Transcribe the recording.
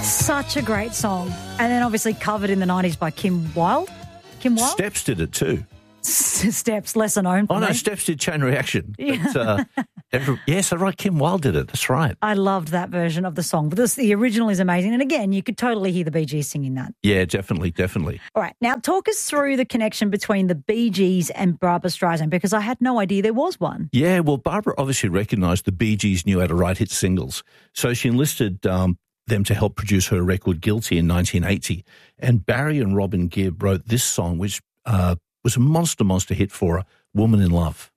Such a great song. And then obviously covered in the 90s by Kim Wilde. Kim Wilde? Steps did it too. Steps, lesser known for Oh, no, me. Steps did Chain Reaction. Yeah. But, yes, right, Kim Wilde did it. That's right. I loved that version of the song. But the original is amazing. And again, you could totally hear the Bee Gees singing that. Yeah, definitely. All right. Now, talk us through the connection between the Bee Gees and Barbra Streisand, because I had no idea there was one. Yeah, well, Barbara obviously recognised the Bee Gees knew how to write hit singles. So she enlisted them to help produce her record Guilty in 1980. And Barry and Robin Gibb wrote this song, which was a monster hit for her, Woman in Love.